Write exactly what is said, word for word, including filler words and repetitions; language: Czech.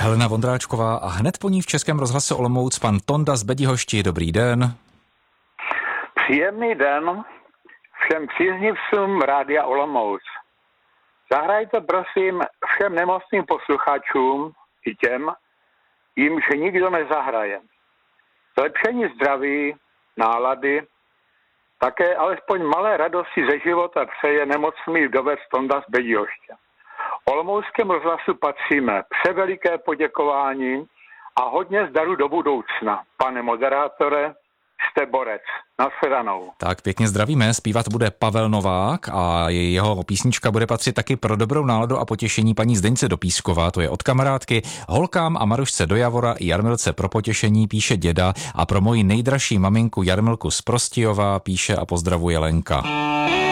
Helena Vondráčková a hned po ní v Českém rozhlase Olomouc pan Tonda z Bedihošti. Dobrý den. Příjemný den všem příznivcům Rádia Olomouc. Zahrajte prosím všem nemocným posluchačům i těm, jimž nikdo nezahraje. Zlepšení zdraví, nálady, také alespoň malé radosti ze života přeje nemocný vdovec Tonda z Bedihoště. Olomouckému rozhlasu patříme převeliké poděkování a hodně zdaru do budoucna. Pane moderátore, jste borec. Nashledanou. Tak pěkně zdravíme, zpívat bude Pavel Novák a jeho písnička bude patřit taky pro dobrou náladu a potěšení paní Zdeňce do Pískova, to je od kamarádky, holkám a Marušce do Javora i Jarmilce pro potěšení píše děda a pro moji nejdražší maminku Jarmilku z Prostějova píše a pozdravuje Lenka.